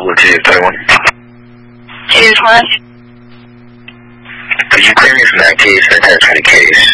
with 2831. It is what? Could you clear me from that case, that 20 case?